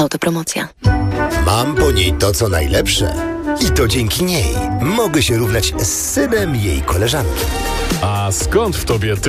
Autopromocja. Mam po niej to, co najlepsze. I to dzięki niej mogę się równać z synem jej koleżanki. A skąd w tobie